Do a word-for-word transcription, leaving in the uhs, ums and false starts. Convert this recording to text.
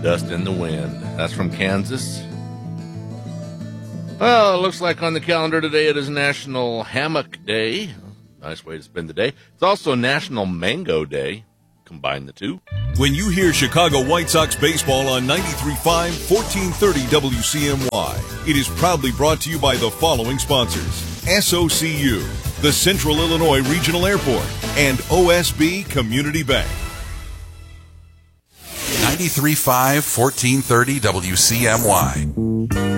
Dust in the Wind. That's from Kansas. Well, it looks like on the calendar today it is National Hammock Day. Nice way to spend the day. It's also National Mango Day. Combine the two. When you hear Chicago White Sox baseball on ninety-three point five, fourteen thirty W C M Y, it is proudly brought to you by the following sponsors: S O C U, the Central Illinois Regional Airport, and O S B Community Bank. ninety-three point five, fourteen thirty W C M Y.